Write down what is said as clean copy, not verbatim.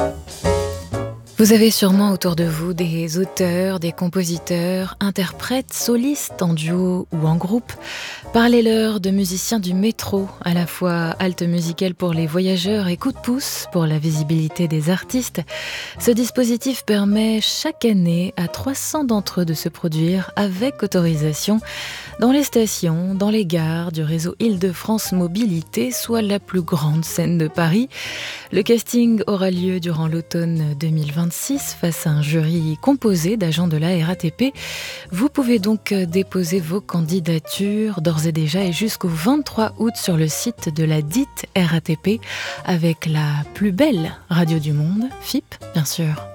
Vous avez sûrement autour de vous des auteurs, des compositeurs, interprètes, solistes en duo ou en groupe. Parlez-leur de musiciens du métro, à la fois halte musicale pour les voyageurs et coup de pouce pour la visibilité des artistes. Ce dispositif permet chaque année à 300 d'entre eux de se produire avec autorisation dans les stations, dans les gares du réseau Île-de-France Mobilité, soit la plus grande scène de Paris. Le casting aura lieu durant l'automne 2026 face à un jury composé d'agents de la RATP. Vous pouvez donc déposer vos candidatures d'ores et déjà et jusqu'au 23 août sur le site de la dite RATP avec la plus belle radio du monde, FIP bien sûr.